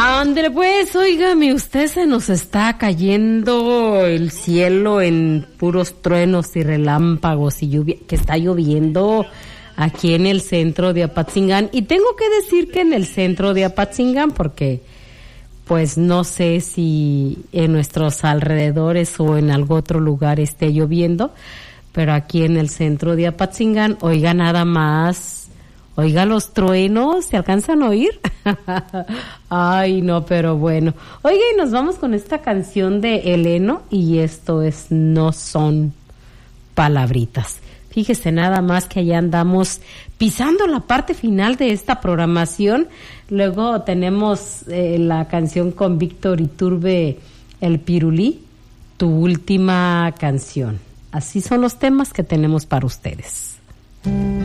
Ándale, pues, óigame, usted, se nos está cayendo el cielo en puros truenos y relámpagos y lluvia, que está lloviendo aquí en el centro de Apatzingán. Y tengo que decir que en el centro de Apatzingán, porque pues no sé si en nuestros alrededores o en algún otro lugar esté lloviendo, pero aquí en el centro de Apatzingán, oiga nada más, oiga los truenos, ¿se alcanzan a oír? Ay, no, pero bueno. Oiga, y nos vamos con esta canción de Eleno, y esto es No Son Palabritas. Fíjese nada más que allá andamos pisando la parte final de esta programación. Luego tenemos la canción con Víctor Iturbe, El Pirulí, Tu Última Canción. Así son los temas que tenemos para ustedes.